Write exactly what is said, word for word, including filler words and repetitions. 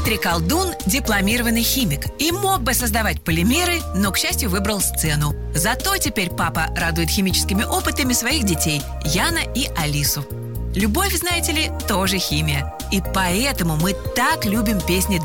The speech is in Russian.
Дмитрий Колдун – дипломированный химик и мог бы создавать полимеры, но, к счастью, выбрал сцену. Зато теперь папа радует химическими опытами своих детей – Яна и Алису. Любовь, знаете ли, тоже химия. И поэтому мы так любим песни